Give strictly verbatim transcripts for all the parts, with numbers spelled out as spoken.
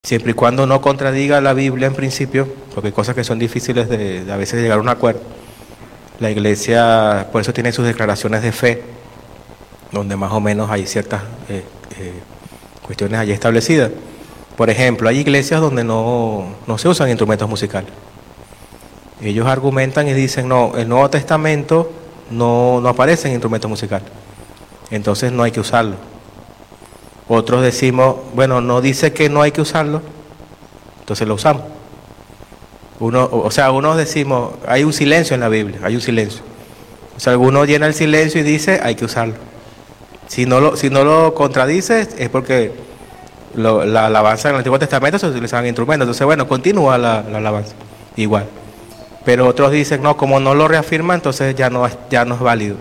siempre y cuando no contradiga la Biblia en principio, porque hay cosas que son difíciles de, de a veces llegar a un acuerdo. La iglesia, por eso tiene sus declaraciones de fe, donde más o menos hay ciertas eh, eh, cuestiones allí establecidas. Por ejemplo, hay iglesias donde no, no se usan instrumentos musicales. Ellos argumentan y dicen, no, el Nuevo Testamento no, no aparece en instrumentos musicales, entonces no hay que usarlo. Otros decimos, bueno, no dice que no hay que usarlo, entonces lo usamos. Uno, o sea, unos decimos, hay un silencio en la Biblia, hay un silencio. O sea, alguno llena el silencio y dice, hay que usarlo. Si no lo, si no lo contradice, es porque lo, la alabanza en el Antiguo Testamento se utilizaban instrumentos. Entonces, bueno, continúa la, la alabanza, igual. Pero otros dicen, no, como no lo reafirma, entonces ya no, ya no es válido.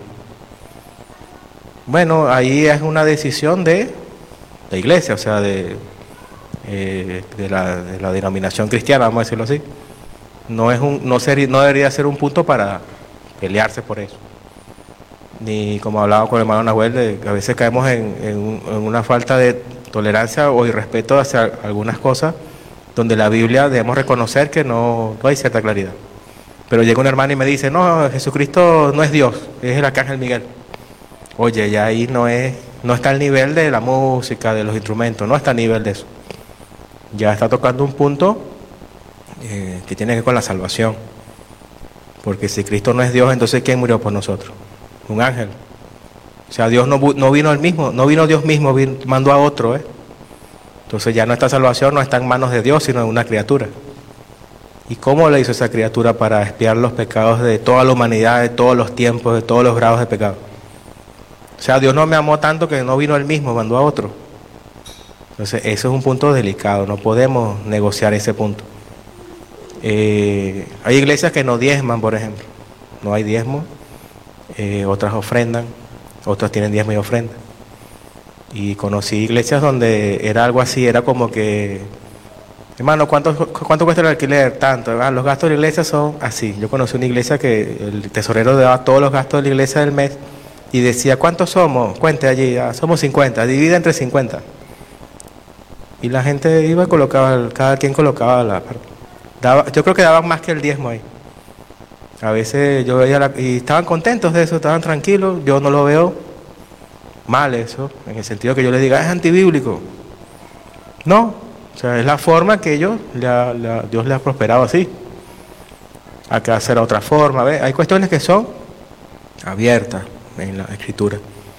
Bueno, ahí es una decisión de la iglesia, o sea, de, eh, de, la, de la denominación cristiana, vamos a decirlo así. No, es un, no, ser, no debería ser un punto para pelearse por eso. Ni como hablaba con el hermano Nahuel, de, a veces caemos en, en, en una falta de tolerancia o irrespeto hacia algunas cosas, donde la Biblia debemos reconocer que no, no hay cierta claridad. Pero llega un hermano y me dice, no, Jesucristo no es Dios, es el arcángel Miguel. Oye, ya ahí no, es, no está al nivel de la música, de los instrumentos, no está al nivel de eso. Ya está tocando un punto Eh, que tiene que ver con la salvación, porque si Cristo no es Dios, entonces ¿quién murió por nosotros? Un ángel. O sea, Dios no, no vino el mismo, no vino Dios mismo, vino, mandó a otro, ¿eh? Entonces ya nuestra salvación no está en manos de Dios, sino en una criatura. ¿Y cómo le hizo esa criatura para expiar los pecados de toda la humanidad, de todos los tiempos, de todos los grados de pecado? O sea, Dios no me amó tanto que no vino él mismo, mandó a otro. Entonces eso es un punto delicado, no podemos negociar ese punto. Eh, hay iglesias que no diezman, por ejemplo, no hay diezmo, eh, otras ofrendan, otras tienen diezmo y ofrenda. Y conocí iglesias donde era algo así, era como que, hermano, ¿cuánto, cuánto cuesta el alquiler? Tanto, ah, los gastos de la iglesia son así. Yo conocí una iglesia que el tesorero daba todos los gastos de la iglesia del mes y decía, ¿cuántos somos? Cuente allí, ah, somos cincuenta, divide entre cincuenta. Y la gente iba y colocaba, cada quien colocaba la parte. Daba, yo creo que daban más que el diezmo ahí. A veces yo veía la, y estaban contentos de eso, estaban tranquilos. Yo no lo veo mal eso, en el sentido que yo les diga es antibíblico. No, o sea, es la forma que ellos, la, la, Dios les ha prosperado así. Hay que hacer otra forma. ¿Ve? Hay cuestiones que son abiertas en la Escritura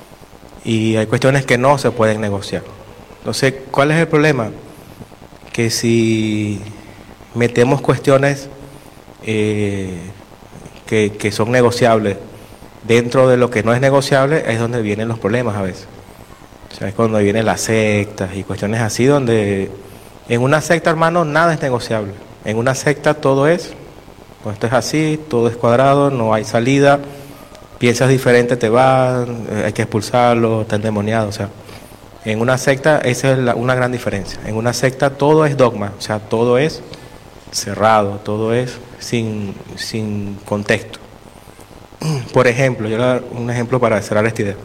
y hay cuestiones que no se pueden negociar. Entonces, ¿cuál es el problema? Que si metemos cuestiones eh, que, que son negociables dentro de lo que no es negociable, es donde vienen los problemas a veces. O sea, es cuando vienen las sectas y cuestiones así, donde en una secta, hermano, nada es negociable. En una secta todo es, pues esto es así, todo es cuadrado, no hay salida, piensas diferente, te van, hay que expulsarlo, está endemoniado. O sea, en una secta esa es la, una gran diferencia. En una secta todo es dogma, o sea, todo es cerrado, todo es sin, sin contexto. Por ejemplo, yo le voy a dar un ejemplo para cerrar esta idea.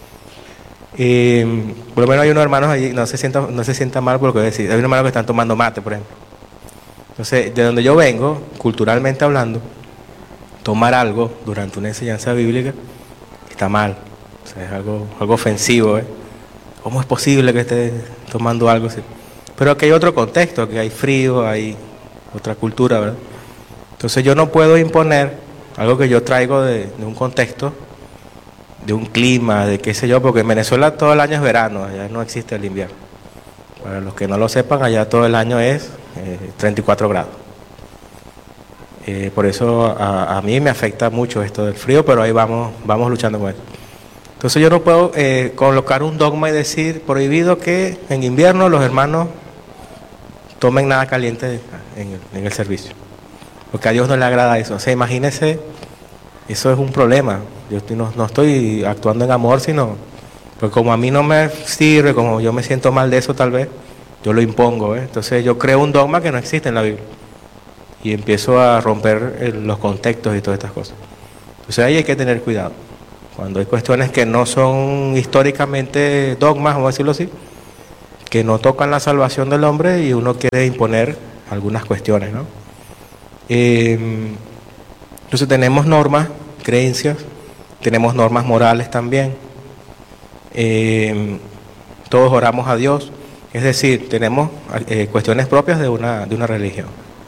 Eh, por lo menos hay unos hermanos allí, no se sienta, no se sienta mal por lo que voy a decir. Hay unos hermanos que están tomando mate, por ejemplo. Entonces, de donde yo vengo, culturalmente hablando, tomar algo durante una enseñanza bíblica está mal. O sea, es algo, algo ofensivo, ¿eh? ¿Cómo es posible que esté tomando algo así? Pero aquí hay otro contexto, que hay frío, hay otra cultura, ¿verdad? Entonces yo no puedo imponer algo que yo traigo de, de un contexto, de un clima, de qué sé yo, porque en Venezuela todo el año es verano, allá no existe el invierno. Para los que no lo sepan, allá todo el año es eh, treinta y cuatro grados. Eh, por eso a, a mí me afecta mucho esto del frío, pero ahí vamos, vamos luchando con eso. Entonces yo no puedo eh, colocar un dogma y decir prohibido que en invierno los hermanos tomen nada caliente en el, en el servicio, porque a Dios no le agrada eso. O sea, imagínense, eso es un problema. Yo estoy, no, no estoy actuando en amor, sino pues como a mí no me sirve, como yo me siento mal de eso, tal vez yo lo impongo, ¿eh? Entonces yo creo un dogma que no existe en la Biblia y empiezo a romper el, los contextos y todas estas cosas. Entonces ahí hay que tener cuidado. Cuando hay cuestiones que no son históricamente dogmas, vamos a decirlo así, que no tocan la salvación del hombre y uno quiere imponer algunas cuestiones, ¿no? Eh, entonces tenemos normas, creencias, tenemos normas morales también. Eh, todos oramos a Dios, es decir, tenemos eh, cuestiones propias de una, de una religión.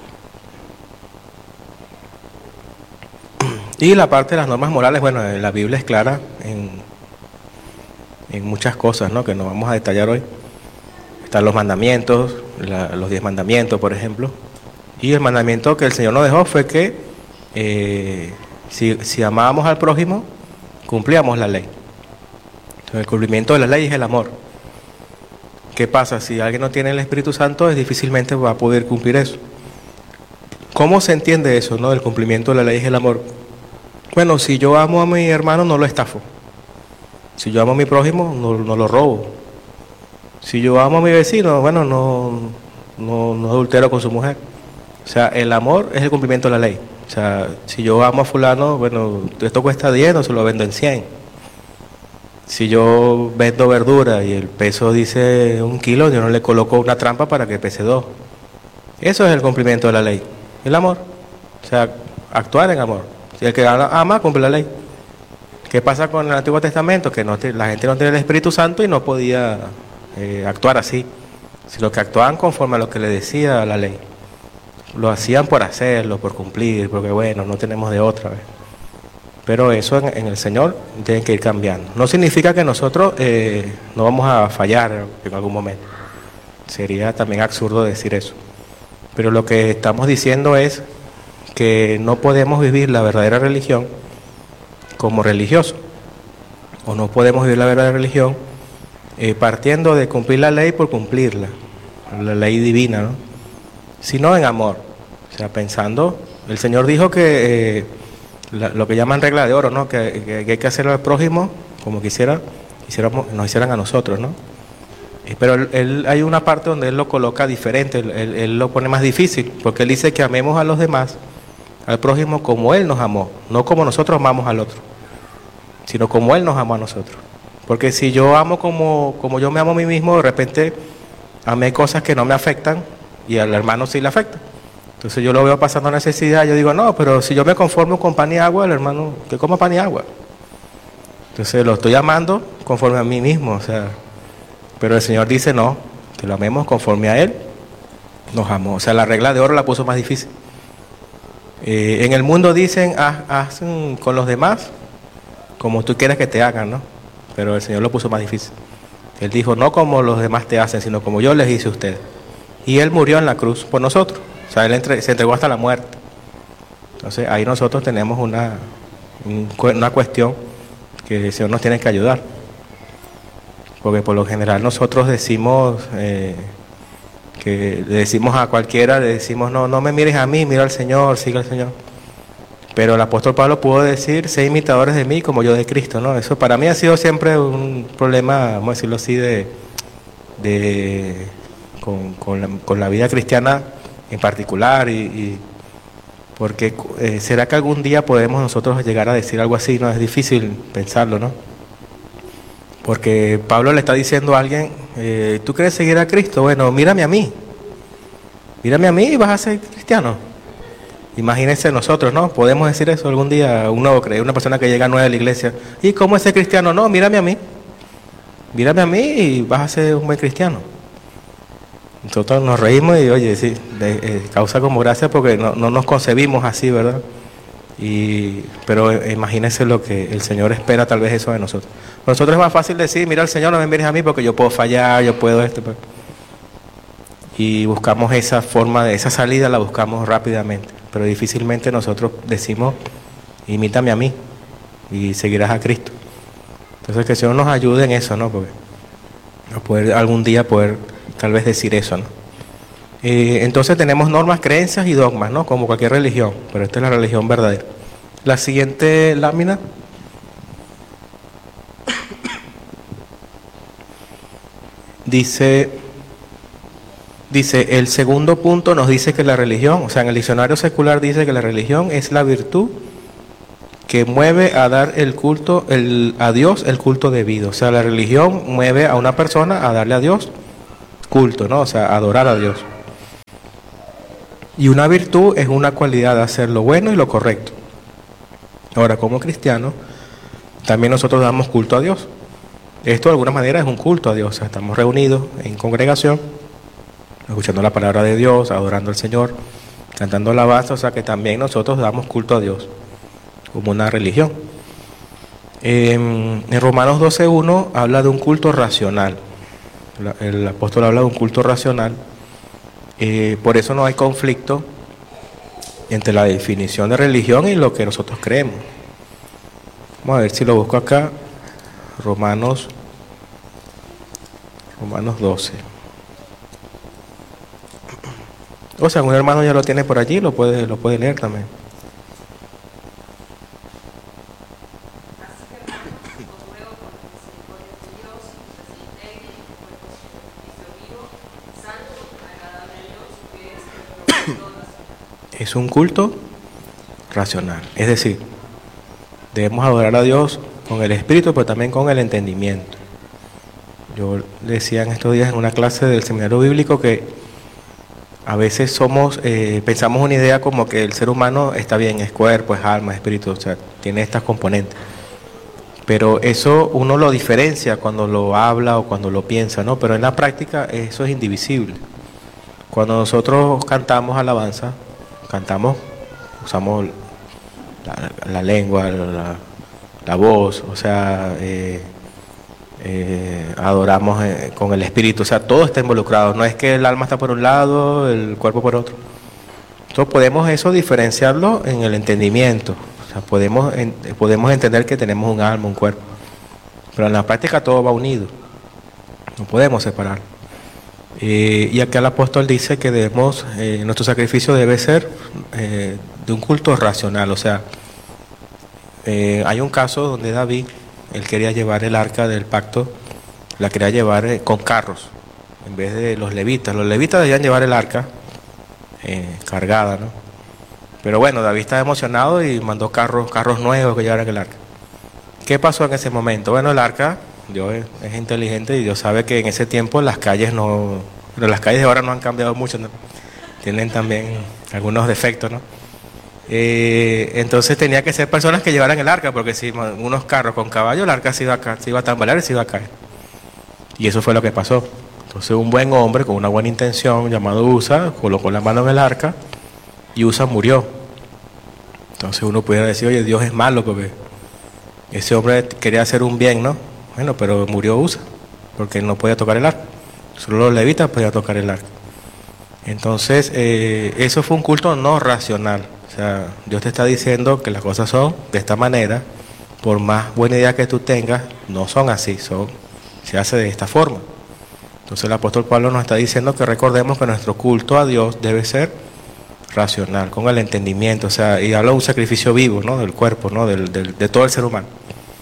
Y la parte de las normas morales, bueno, la Biblia es clara en, en muchas cosas, ¿no?, que no vamos a detallar hoy. Están los mandamientos, la, los diez mandamientos, por ejemplo. Y el mandamiento que el Señor nos dejó fue que eh, si, si amábamos al prójimo, cumplíamos la ley. Entonces, el cumplimiento de la ley es el amor. ¿Qué pasa? Si alguien no tiene el Espíritu Santo, es difícilmente va a poder cumplir eso. ¿Cómo se entiende eso, no? El cumplimiento de la ley es el amor. Bueno, si yo amo a mi hermano, no lo estafo. Si yo amo a mi prójimo, no, no lo robo. Si yo amo a mi vecino, bueno, no, no, no adultero con su mujer. O sea, el amor es el cumplimiento de la ley. O sea, si yo amo a fulano, bueno, esto cuesta diez, no se lo vendo en cien. Si yo vendo verdura y el peso dice un kilo, yo no le coloco una trampa para que pese dos. Eso es el cumplimiento de la ley, el amor. O sea, actuar en amor. Si el que ama, cumple la ley. ¿Qué pasa con el Antiguo Testamento? Que no, la gente no tenía el Espíritu Santo y no podía eh, actuar así, sino que actuaban conforme a lo que le decía la ley. Lo hacían por hacerlo, por cumplir, porque bueno, no tenemos de otra vez. Pero eso en, en el Señor tiene que ir cambiando. No significa que nosotros eh, no vamos a fallar en algún momento. Sería también absurdo decir eso. Pero lo que estamos diciendo es que no podemos vivir la verdadera religión como religioso. O no podemos vivir la verdadera religión eh, partiendo de cumplir la ley por cumplirla. La ley divina, ¿no? Sino en amor. O sea, pensando, el Señor dijo que... Eh, La, lo que llaman regla de oro, ¿no? Que, que, que hay que hacer al prójimo como quisiera, quisiéramos, nos hicieran a nosotros, ¿no? Eh, pero él, él, hay una parte donde él lo coloca diferente, él, él, él lo pone más difícil, porque él dice que amemos a los demás, al prójimo como él nos amó, no como nosotros amamos al otro, sino como él nos amó a nosotros. Porque si yo amo como, como yo me amo a mí mismo, de repente amé cosas que no me afectan y al hermano sí le afectan. Entonces yo lo veo pasando necesidad, yo digo, no, pero si yo me conformo con pan y agua, el hermano que coma pan y agua. Entonces lo estoy amando conforme a mí mismo, o sea, pero el Señor dice no, que lo amemos conforme a Él nos amó. O sea, la regla de oro la puso más difícil. Eh, en el mundo dicen, haz, haz con los demás como tú quieres que te hagan, ¿no? Pero el Señor lo puso más difícil. Él dijo, no como los demás te hacen, sino como yo les hice a ustedes. Y Él murió en la cruz por nosotros. O sea, Él entre, se entregó hasta la muerte. Entonces, ahí nosotros tenemos una, una cuestión que el Señor nos tiene que ayudar. Porque por lo general nosotros decimos, eh, que le decimos a cualquiera, le decimos, no, no me mires a mí, mira al Señor, sigue al Señor. Pero el apóstol Pablo pudo decir, sé imitadores de mí como yo de Cristo, ¿no? Eso para mí ha sido siempre un problema, vamos a decirlo así, de, de con, con, la, con la vida cristiana en particular, y, y porque eh, ¿será que algún día podemos nosotros llegar a decir algo así? No, es difícil pensarlo, ¿no? Porque Pablo le está diciendo a alguien, eh, ¿tú quieres seguir a Cristo? Bueno, mírame a mí, mírame a mí y vas a ser cristiano. Imagínense nosotros, ¿no? Podemos decir eso algún día, un nuevo creyente, una persona que llega nueva a la iglesia, ¿y cómo es ser cristiano? No, mírame a mí, mírame a mí y vas a ser un buen cristiano. Nosotros nos reímos y oye, sí, de, eh, causa como gracia porque no, no nos concebimos así, ¿verdad? Y, pero eh, imagínense lo que el Señor espera, tal vez eso de nosotros. Para nosotros es más fácil decir, mira al Señor, no me mires a mí porque yo puedo fallar, yo puedo esto. Pues. Y buscamos esa forma, de esa salida la buscamos rápidamente, pero difícilmente nosotros decimos, imítame a mí y seguirás a Cristo. Entonces que el Señor nos ayude en eso, ¿no? Porque poder algún día poder tal vez decir eso, ¿no? Eh, entonces tenemos normas, creencias y dogmas, ¿no? Como cualquier religión, pero esta es la religión verdadera. La siguiente lámina. Dice, dice, el segundo punto nos dice que la religión, o sea, en el diccionario secular dice que la religión es la virtud que mueve a dar el culto, el, a Dios el culto debido. O sea, la religión mueve a una persona a darle a Dios culto, ¿no? O sea, adorar a Dios. Y una virtud es una cualidad de hacer lo bueno y lo correcto. Ahora, como cristianos, también nosotros damos culto a Dios. Esto de alguna manera es un culto a Dios. O sea, estamos reunidos en congregación, escuchando la palabra de Dios, adorando al Señor, cantando alabanza. O sea, que también nosotros damos culto a Dios como una religión. En, en Romanos doce uno habla de un culto racional. El apóstol habla de un culto racional. Eh, por eso no hay conflicto entre la definición de religión y lo que nosotros creemos. Vamos a ver si lo busco acá. Romanos, Romanos doce. O sea, un hermano ya lo tiene por allí, lo puede, lo puede leer también. Es un culto racional, es decir, debemos adorar a Dios con el espíritu, pero también con el entendimiento. Yo decía en estos días en una clase del seminario bíblico que a veces somos, eh, pensamos una idea como que el ser humano está bien, es cuerpo, es alma, es espíritu, o sea, tiene estas componentes. Pero eso uno lo diferencia cuando lo habla o cuando lo piensa, ¿no? Pero en la práctica eso es indivisible. Cuando nosotros cantamos alabanza, cantamos, usamos la, la lengua, la, la voz, o sea, eh, eh, adoramos eh, con el espíritu, o sea, todo está involucrado. No es que el alma está por un lado, el cuerpo por otro. Entonces podemos eso diferenciarlo en el entendimiento. O sea, podemos, en, podemos entender que tenemos un alma, un cuerpo. Pero en la práctica todo va unido. No podemos separar. Eh, y acá el apóstol dice que debemos, eh, nuestro sacrificio debe ser eh, de un culto racional. O sea, eh, hay un caso donde David, él quería llevar el arca del pacto, la quería llevar eh, con carros, en vez de los levitas. Los levitas debían llevar el arca eh, cargada, ¿no? Pero bueno, David estaba emocionado y mandó carros, carros nuevos que llevaran el arca. ¿Qué pasó en ese momento? Bueno, el arca, Dios es, es inteligente y Dios sabe que en ese tiempo las calles no, pero las calles de ahora no han cambiado mucho, ¿no? Tienen también algunos defectos, ¿no? Eh, entonces tenía que ser personas que llevaran el arca, porque si unos carros con caballo, el arca se iba a, se iba a tambalear y se iba a caer. Y eso fue lo que pasó. Entonces un buen hombre con una buena intención, llamado Usa, colocó la mano en el arca y Usa murió. Entonces uno pudiera decir, oye, Dios es malo porque ese hombre quería hacer un bien, ¿no? Bueno, pero murió Usa, porque no podía tocar el arca. Solo los levitas podían tocar el arca. Entonces, eh, eso fue un culto no racional. O sea, Dios te está diciendo que las cosas son de esta manera. Por más buena idea que tú tengas, no son así, son, se hace de esta forma. Entonces el apóstol Pablo nos está diciendo que recordemos que nuestro culto a Dios debe ser racional, con el entendimiento. O sea, y habla de un sacrificio vivo, ¿no? Del cuerpo, ¿no? Del, del, de todo el ser humano.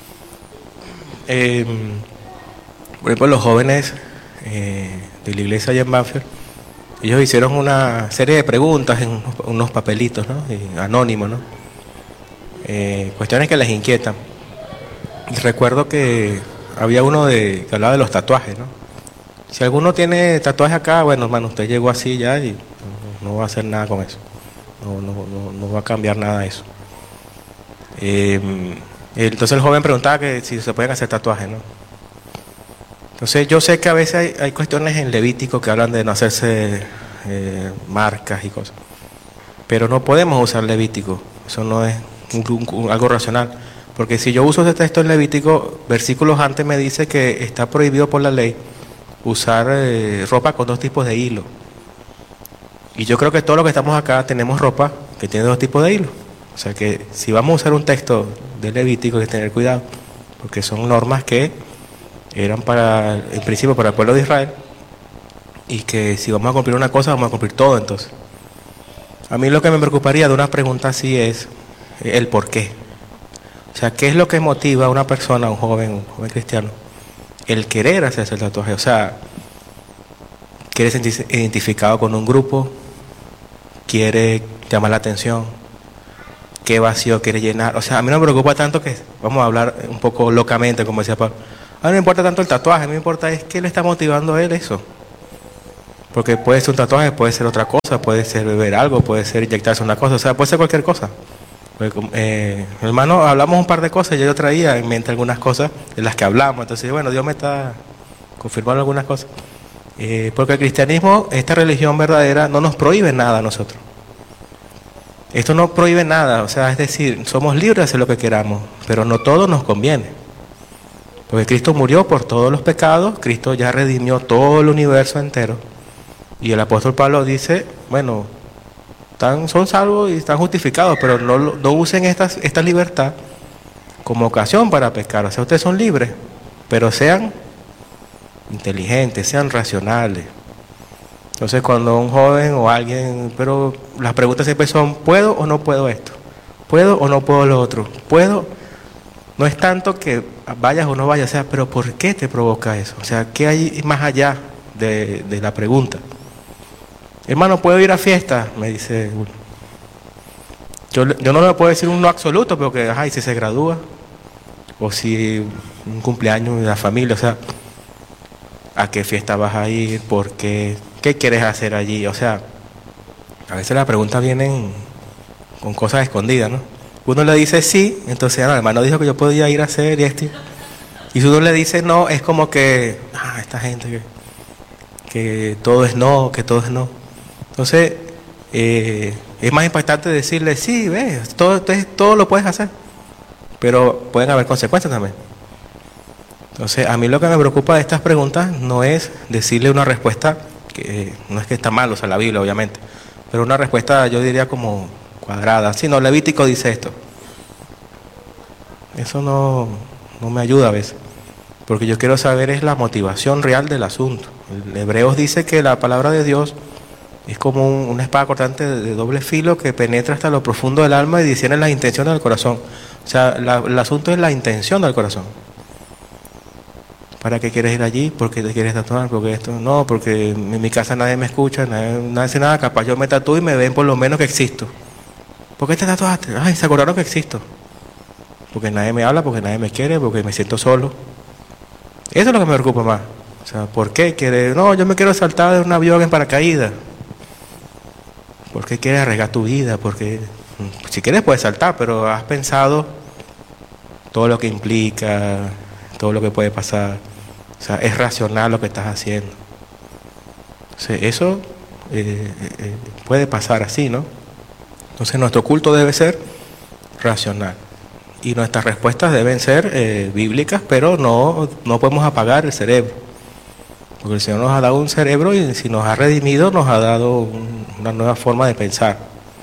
Eh, por ejemplo, los jóvenes eh, de la iglesia allá en Banfield, ellos hicieron una serie de preguntas en unos, unos papelitos, ¿no? Y anónimos, ¿no? Eh, cuestiones que les inquietan. Y recuerdo que había uno de, que hablaba de los tatuajes, ¿no? Si alguno tiene tatuaje acá, bueno, hermano, usted llegó así ya y no, no va a hacer nada con eso. No, no, no, no va a cambiar nada eso. Eh, entonces el joven preguntaba que si se pueden hacer tatuajes, ¿no? Entonces yo sé que a veces hay, hay cuestiones en Levítico que hablan de no hacerse eh, marcas y cosas, pero no podemos usar Levítico, eso no es un, un, algo racional, porque si yo uso ese texto en Levítico, versículos antes me dice que está prohibido por la ley usar eh, ropa con dos tipos de hilo, y yo creo que todos los que estamos acá tenemos ropa que tiene dos tipos de hilo, o sea que si vamos a usar un texto de Levítico hay que tener cuidado, porque son normas que eran para, en principio, para el pueblo de Israel, y que si vamos a cumplir una cosa, vamos a cumplir todo. Entonces, a mí lo que me preocuparía de una pregunta así es el por qué. O sea, ¿qué es lo que motiva a una persona, a un joven, un joven cristiano, el querer hacerse el tatuaje? O sea, quiere sentirse identificado con un grupo, quiere llamar la atención, qué vacío quiere llenar. O sea, a mí no me preocupa tanto que, vamos a hablar un poco locamente, como decía Pablo, a mí no me importa tanto el tatuaje, a mí me importa es qué le está motivando a él eso. Porque puede ser un tatuaje, puede ser otra cosa, puede ser beber algo, puede ser inyectarse una cosa, o sea, puede ser cualquier cosa. Pues, eh, hermano, hablamos un par de cosas, yo, yo traía en mente algunas cosas de las que hablamos, entonces, bueno, Dios me está confirmando algunas cosas. Eh, porque el cristianismo, esta religión verdadera, no nos prohíbe nada a nosotros. Esto no prohíbe nada, o sea, es decir, somos libres de hacer lo que queramos, pero no todo nos conviene. Porque Cristo murió por todos los pecados, Cristo ya redimió todo el universo entero. Y el apóstol Pablo dice, bueno, están, son salvos y están justificados, pero no, no usen estas, esta libertad como ocasión para pecar. O sea, ustedes son libres, pero sean inteligentes, sean racionales. Entonces, cuando un joven o alguien, pero las preguntas siempre son, ¿puedo o no puedo esto? ¿Puedo o no puedo lo otro? ¿Puedo? No es tanto que vayas o no vayas, o sea, pero ¿por qué te provoca eso? O sea, ¿qué hay más allá de, de la pregunta? Hermano, ¿puedo ir a fiesta? Me dice uno. Yo, yo no le puedo decir un no absoluto, pero que, ay, si se gradúa, o si un cumpleaños de la familia, o sea, ¿a qué fiesta vas a ir? ¿Por qué? ¿Qué quieres hacer allí? O sea, a veces las preguntas vienen con cosas escondidas, ¿no? Uno le dice sí, entonces, no, el hermano dijo que yo podía ir a hacer y esto. Y si uno le dice no, es como que, ah, esta gente que, que todo es no, que todo es no. Entonces, eh, es más impactante decirle, sí, ves, todo, todo lo puedes hacer, pero pueden haber consecuencias también. Entonces, a mí lo que me preocupa de estas preguntas no es decirle una respuesta, que eh, no es que está mal, o sea, la Biblia, obviamente, pero una respuesta, yo diría, como cuadrada. Si no, Levítico dice esto. Eso no, no me ayuda a veces, porque yo quiero saber es la motivación real del asunto. El Hebreos dice que la palabra de Dios es como un, una espada cortante de, de doble filo que penetra hasta lo profundo del alma y discierne las intenciones del corazón. O sea, la, el asunto es la intención del corazón. ¿Para qué quieres ir allí? ¿Por qué te quieres tatuar? Porque esto no, porque en mi casa nadie me escucha, nadie, nadie dice nada, capaz yo me tatúo y me ven por lo menos que existo. ¿Por qué te tatuaste? Ay, se acordaron que existo. Porque nadie me habla, porque nadie me quiere, porque me siento solo. Eso es lo que me preocupa más. O sea, ¿por qué quiere? No, yo me quiero saltar de un avión en paracaídas. ¿Por qué quieres arriesgar tu vida? Porque si quieres puedes saltar, pero has pensado todo lo que implica, todo lo que puede pasar. O sea, es racional lo que estás haciendo. O sea, eso eh, eh, puede pasar así, ¿no? Entonces nuestro culto debe ser racional. Y nuestras respuestas deben ser eh, bíblicas, pero no, no podemos apagar el cerebro. Porque el Señor nos ha dado un cerebro y si nos ha redimido, nos ha dado un, una nueva forma de pensar.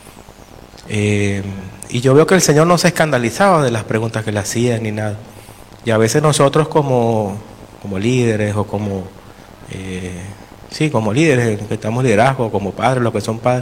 Eh, y yo veo que el Señor no se escandalizaba de las preguntas que le hacían ni nada. Y a veces nosotros como, como líderes o como, eh, sí, como líderes, que estamos liderazgo, como padres, los que son padres,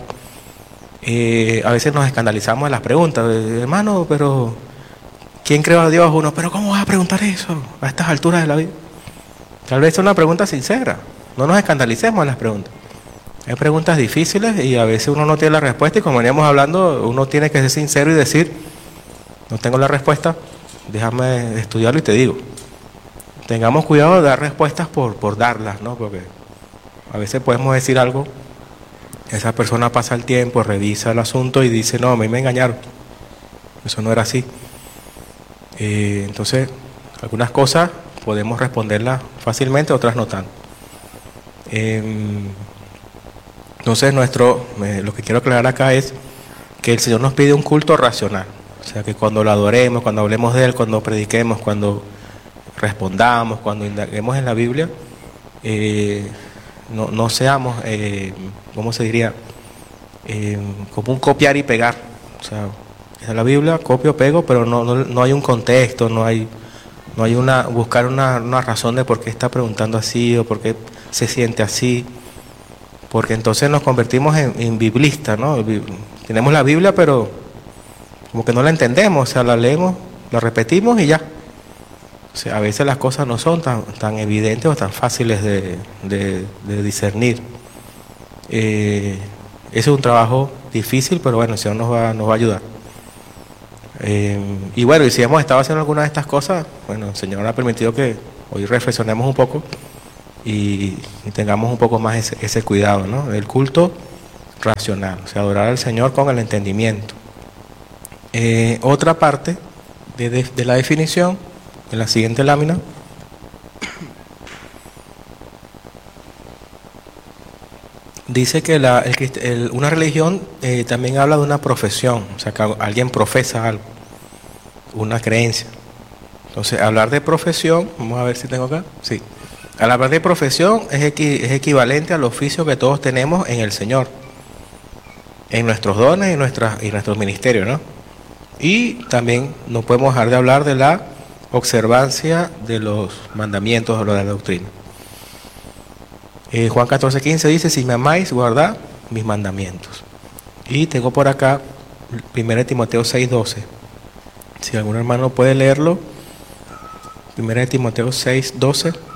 eh, a veces nos escandalizamos de las preguntas. Hermano, pero ¿quién creó a Dios? Uno, pero ¿cómo vas a preguntar eso a estas alturas de la vida? Tal vez es una pregunta sincera. No nos escandalicemos en las preguntas. Hay preguntas difíciles y a veces uno no tiene la respuesta y como veníamos hablando, uno tiene que ser sincero y decir, no tengo la respuesta, déjame estudiarlo y te digo. Tengamos cuidado de dar respuestas por, por darlas, ¿no? Porque a veces podemos decir algo, esa persona pasa el tiempo, revisa el asunto y dice, no, a mí me engañaron. Eso no era así. Eh, entonces, algunas cosas podemos responderlas fácilmente, otras no tanto. Eh, entonces, nuestro, eh, lo que quiero aclarar acá es que el Señor nos pide un culto racional. O sea, que cuando lo adoremos, cuando hablemos de Él, cuando prediquemos, cuando respondamos, cuando indaguemos en la Biblia, eh, no, no seamos, eh, ¿cómo se diría? Eh, como un copiar y pegar. O sea, en la Biblia copio, pego, pero no, no, no hay un contexto, no hay... No hay una, buscar una, una razón de por qué está preguntando así o por qué se siente así. Porque entonces nos convertimos en, en biblistas, ¿no? Tenemos la Biblia, pero como que no la entendemos. O sea, la leemos, la repetimos y ya. O sea, a veces las cosas no son tan, tan evidentes o tan fáciles de, de, de discernir. Eh, ese es un trabajo difícil, pero bueno, el Señor nos va, nos va a ayudar. Eh, y bueno, y si hemos estado haciendo alguna de estas cosas, bueno, el Señor ha permitido que hoy reflexionemos un poco y, y tengamos un poco más ese, ese cuidado, ¿no? El culto racional, o sea, adorar al Señor con el entendimiento. Eh, otra parte de, de, de la definición, en la siguiente lámina, dice que la, el, el, una religión eh, también habla de una profesión, o sea, que alguien profesa algo, una creencia. Entonces, hablar de profesión, vamos a ver si tengo acá, sí. Al hablar de profesión es, equi, es equivalente al oficio que todos tenemos en el Señor, en nuestros dones y, nuestras, y nuestros ministerios, ¿no? Y también no podemos dejar de hablar de la observancia de los mandamientos o de la doctrina. Eh, Juan catorce quince dice, si me amáis, guardad mis mandamientos. Y tengo por acá primera de Timoteo seis doce. Si algún hermano puede leerlo, primera de Timoteo seis doce.